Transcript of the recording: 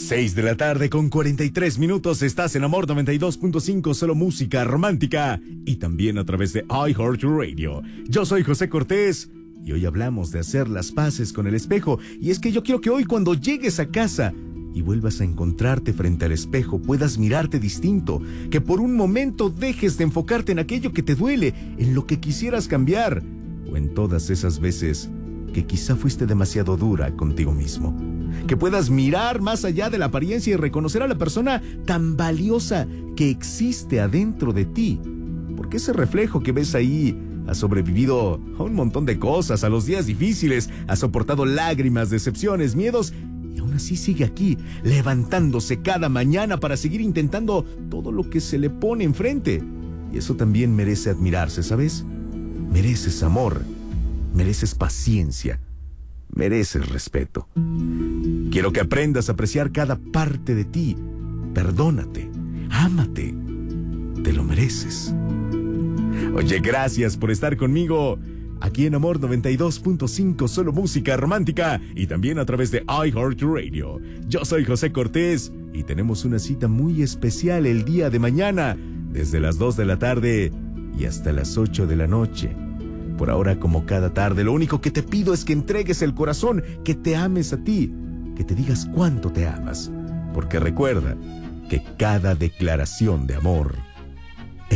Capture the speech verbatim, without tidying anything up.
Seis de la tarde con cuarenta y tres minutos. Estás en Amor noventa y dos punto cinco, solo música romántica. Y también a través de iHeartRadio. Yo soy José Cortés. Y hoy hablamos de hacer las paces con el espejo. Y es que yo quiero que hoy, cuando llegues a casa y vuelvas a encontrarte frente al espejo, puedas mirarte distinto. Que por un momento dejes de enfocarte en aquello que te duele, en lo que quisieras cambiar, o en todas esas veces que quizá fuiste demasiado dura contigo mismo. Que puedas mirar más allá de la apariencia y reconocer a la persona tan valiosa que existe adentro de ti. Porque ese reflejo que ves ahí ha sobrevivido a un montón de cosas, a los días difíciles, ha soportado lágrimas, decepciones, miedos, y aún así sigue aquí, levantándose cada mañana para seguir intentando todo lo que se le pone enfrente. Y eso también merece admirarse, ¿sabes? Mereces amor, mereces paciencia, mereces respeto. Quiero que aprendas a apreciar cada parte de ti. Perdónate, ámate, te lo mereces. Oye, gracias por estar conmigo aquí en Amor noventa y dos punto cinco, solo música romántica, y también a través de iHeartRadio. Yo soy José Cortés y tenemos una cita muy especial el día de mañana, desde las dos de la tarde y hasta las ocho de la noche. Por ahora, como cada tarde, lo único que te pido es que entregues el corazón, que te ames a ti, que te digas cuánto te amas, porque recuerda que cada declaración de amor